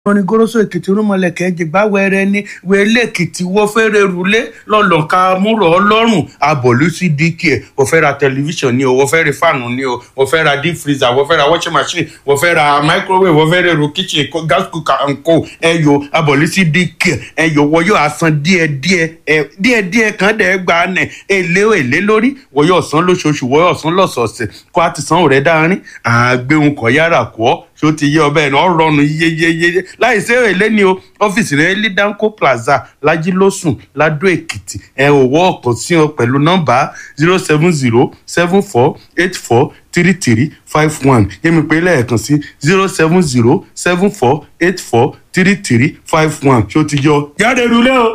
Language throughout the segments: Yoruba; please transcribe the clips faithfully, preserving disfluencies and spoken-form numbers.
Orin goroso Èkìtì rúmọlẹ̀kẹ́ jìgbà wẹrẹ ní wẹlé Èkìtì wọ́n fẹ́rẹ̀ rúlé lọ́lọ́ka múrọ̀ ọlọ́run abọ̀lú sí díkì ẹ̀ wọ́n fẹ́ ra tẹlifíṣàn ni o wọ́n fẹ́ ra fáànù ni o wọ́n fẹ́ ra deep freezer wọ́n fẹ́ ra washing machine wọ́n fẹ́ ra microwave wọ́n fẹ́ ra èrò kitchen gas cooker and co ẹ̀yọ abọ̀lú sí díkì ẹ̀yọ wọ́n yóò san díẹ̀díẹ̀ díẹ̀díẹ̀ kan dẹ̀ gba nẹ̀ èlé èlé lórí wọ́n yóò san lóṣooṣù wọ́n yóò san lọ́sọ̀ọ̀sẹ̀ kó a ti san òrẹ́ dáárín àgbéhùn kọ̀ yára kọ́ ṣó ti yé ọbẹ̀ náà rọrùn yeyeyeye láìsí èlé ni o ọ́fíìsì rẹ̀ ní Danco Plaza Lájílósùn Ládó Èkìtì ẹ ò wọ́ ọ̀kan sí ọ pẹ̀lú nọ́mbà zero seven zero seven four eight four three three five one yẹ́mi pé lẹ́ẹ̀kan sí zero seven zero seven four eight four three three five one ṣó ti yọ jáde rúlé o.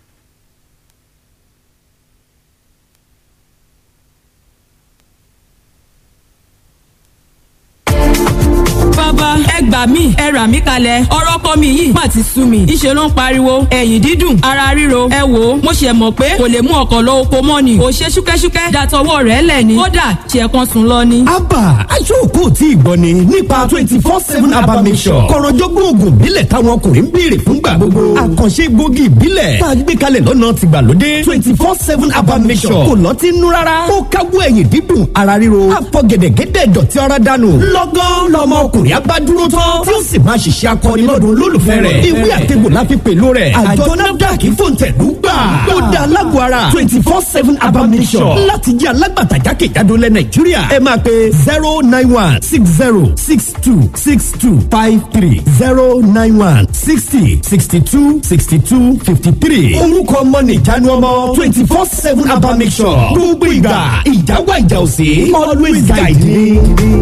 bàbá ẹ gbà mí ẹ rà mí kalẹ̀ ọ̀rọ̀ ọkọ mi yìí má ti sú mi ìṣe ló ń pariwo ẹ̀yìn dídùn ara ríro ẹ wò ó mo ṣe mọ̀ pé kò lè mú ọkọ̀ lọ oko mọ́ ni ò ṣe ṣúkẹ́ṣúkẹ́ dàtọwọ́ rẹ̀ lẹ̀ ni kódà ṣe kan sùn lọ ni. abba aṣọ́kò tí ìgbọ́ ni nípa twenty four seven abba mission kọ̀rọ̀jọ́gbọ́n oògùn ìbílẹ̀ táwọn ọkùnrin ń béèrè fúngbà gbogbo àkànṣe egbògi ìbílẹ̀ tá a gbé kalẹ̀ lọ́nà tìgbàlódé twenty four seven abba mission kò lọ́tí nú rárá ó káwọ́ ẹ̀yìn dídùn ara ríro àfọ̀gẹ̀dẹ̀gẹ̀dẹ̀ dọ̀tí ara dànù lọ́gán lọ́mọ ọkùnrin agbádúró tán tí ó sì máa ṣiṣẹ́ akọni lọ́dún olólùfẹ́ rẹ̀ ìwé àtẹ̀gbò la fi pèlò rẹ̀ àjọ NAFDAC fòǹtẹ̀lú gbà ó dá alágbó ara twenty four seven abamisọ̀ láti jẹ́ alágbàtà jákèjádò lẹ̀ Nàìjíríà ẹ máa pe zero nine one six zero six two six two five three zero nine one sixty sixty two sixty two fifty three orúkọ ọmọ nìjánu ọmọ twenty four seven abamisọ̀ gbogbo ìgbà ìjáwá ìjà òsè always guide me.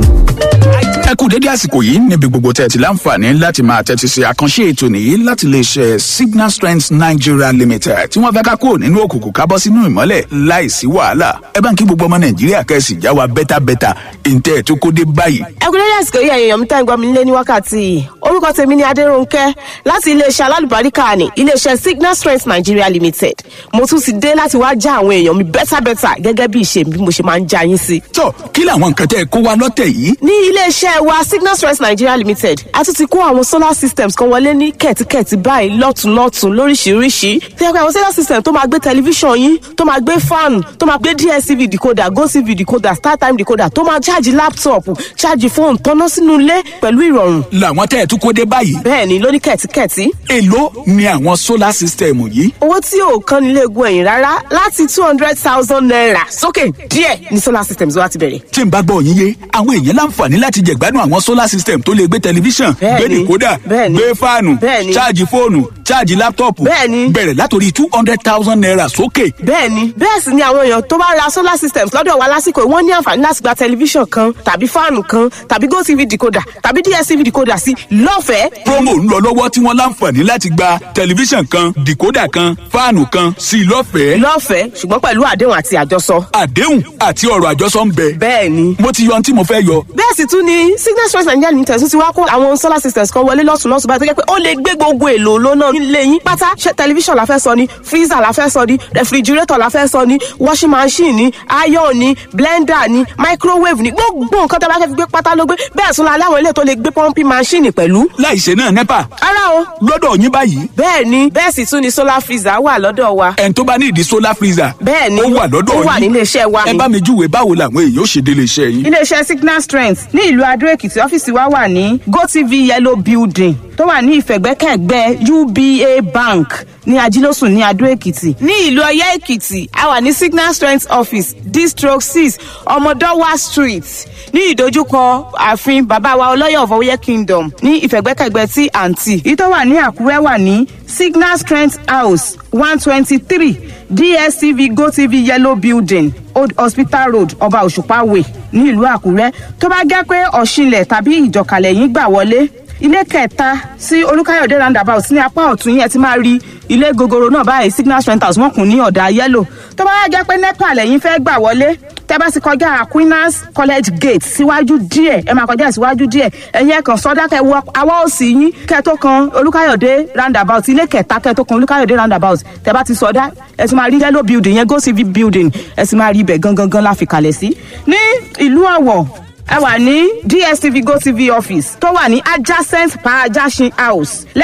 ẹ kú dédé àsìkò yìí níbi gbogbo tẹ́ ti láǹfààní láti máa tẹ́tí sí àkànṣe ètò nìyí láti lè ṣe Signal Strength Nigeria Limited tí wọ́n fẹ́ ká kúrò nínú òkùnkùn ká bọ́ sínú ìmọ́lẹ̀ láìsí wàhálà ẹ bá ń kí gbogbo ọmọ Nàìjíríà kẹ́sì já wa bẹ́tàbẹ́tà ìǹtẹ́ ẹ̀ tó kó dé báyìí. ẹ kú dédé àsìkò yìí èèyàn mi tá ń gbọ́ mi nílé ní wákàtí yìí orúkọ tèmi ni Adérónkẹ́ láti iléeṣẹ́ alálùbáríkà ní iléeṣẹ́ Signal Strength Nigeria Limited mo tún ti dé láti wá já àwọn èèyàn mi bẹ́tàbẹ́tà gẹ́gẹ́ bí ìṣe bí mo ṣe máa ń já yín sí. tó kí làwọn nǹkan tẹ́ ẹ kó wa lọ́tẹ̀ yìí. ní iléeṣẹ́ wa Signal Strength Nigeria Limited a tún ti kó àwọn solar systems kan wọlé ní kẹ̀tíkẹ̀tí báyìí lọ́tùnlọ́tùn lóríṣiríṣi tí a pé àwọn solar system tó máa gbé tẹlifíṣàn yín tó máa gbé fan tó máa gbé D S T V decoder GoTV decoder StarTime decoder tó máa ṣáàjì laptop ṣáàjì fóònù tọ́ná sínú ilé pẹ̀lú ìrọ̀rùn. làwọn tẹ́ ẹ̀ tún kó dé báyìí. bẹ́ẹ̀ ni lóní kẹ̀tíkẹ̀tí. èló ni àwọn solar system yìí. owó tí ò kán nílé egun ẹ̀yìn rárá láti two hundred thousand naira sókè díẹ̀ ni solar systems wa ti bẹ̀rẹ̀. tí n bá gbọ́ yín yé àwọn èèyàn láǹfààní láti jẹ̀gbádùn àwọn solar system tó lè gbé tẹlifíṣàn gbé dìkódà gbé fáànù ṣáàjì fóònù ṣáàjì láptọ̀pù bẹ̀rẹ̀ látòrí two hundred thousand naira sókè. bẹ́ẹ̀ni bẹ́ẹ̀ sì ni àwọn èèyàn tó bá ra solar systems lọ́dọ̀ wa lásìkò wọ́n ní àǹfààní láti gba tẹlifíṣàn kan tàbí fáànù kan tàbí GoTV decoder tàbí D S T V decoder sí lọ́fẹ̀ẹ́. promo ń lọ lọ́wọ́ tí wọ́n láǹfààní láti gba tẹlifíṣàn kan decoder kan fáànù kan sí lọ́fẹ̀ẹ́. lọ́fẹ̀ẹ́ ṣùgbọ́n pẹ̀lú àdéhùn àti àjọsọ. àdéhùn àti ọ̀rọ̀ àjọsọ ń bẹ. bẹ́ẹ̀ni. mo ti yọ ohun tí mo fẹ́ yọ. bẹ́ẹ̀ sì tún ni Signal Strength Nigeria Limited tún ti wá kó àwọn solar systems kan wọlé lọ́tún lọ́tún báyìí tó jẹ́ pé ó lè gbé gbogbo èlò lónà nílé yín pátá ṣe tẹlifíṣàn la fẹ́ sọ ni freezer la fẹ́ sọ ni refrigerator la fẹ́ sọ ni washing machine ni iron ni blender ni microwave ni gbogbo nǹkan tó bá fẹ́ fi gbé pátá ló gbé bẹ́ẹ̀ tún la láwọn ilé tó lè gbé pumping machine pẹ̀lú. láìṣe náà nepa. ara o. lọ́dọ̀ yín báyìí. bẹ́ẹ̀ ni bẹ́ẹ̀ sì tún ni solar freezer wà lọ́dọ̀ wa. ẹn tó bá ní ìdí solar freezer. bẹ́ẹ̀ ni ó wà lọ́dọ̀ yín. ó wà nílé iṣẹ́ wa ni. ẹ bá mi júwe báwo làwọn èèyàn ó ṣe délé iṣẹ́ yín. ilé iṣẹ́ Signal Strength ní ìlú Adó Èkìtì ọ́fíìsì wa wà ní GoTV Yellow Building tó wà ní ìfẹ̀gbẹ́kẹ̀gbẹ́ U B A Bank ní Ajílósùn ní Adó Èkìtì. ní ìlú Ọ̀yọ́ Èkìtì a wà ní Signal Strength Office District six Ọmọdọ́wà Street ní ìdojúkọ ààfin bàbá wa Ọlọ́yọ̀ of Ọ̀yọ́ Kingdom ní ìfẹ̀gbẹ́kẹ̀gbẹ́ tí àǹtí. èyí tó wà ní Àkúrẹ́ wà ní Signal Strength House one twenty three D S T V GoTV Yellow Building Old Hospital Road Ọba Òṣùpá Way ní ìlú Àkúrẹ́. tó bá jẹ́ pé Ọ̀ṣinlẹ̀ tàbí Ìjọ̀kàlẹ̀ yín gbà wọlé ilé kẹta sí Olúkáyọ̀dé roundabout ní apá ọ̀tún yẹn ti máa rí ilé gogoro náà báyìí Signal Strength House wọ́n kùn ní ọ̀dà yẹ́lò. tó bá jẹ́ pé NEPA lẹ́yìn fẹ́ gbà wọlé tẹ́ bá sì kọjá Aquinas College Gate síwájú díẹ̀ ẹ máa kọjá síwájú díẹ̀ ẹ̀yin ẹ̀kan sọ́dá kẹ́ wọ awọ́ òsì yín kẹ́ tó kan Olúkáyọ̀dé roundabout ilé kẹta kẹ́ tó kan Olúkáyọ̀dé roundabout tẹ́ bá ti sọ́dá ẹ sì máa rí yellow building yẹn GoTV building ẹ sì máa rí ibẹ̀ gangan gan la fi kalẹ̀ sí. ní ìlú Ọ̀wọ̀ ẹ wà ní dstv gotv office tó wà ní adjacent parajasin house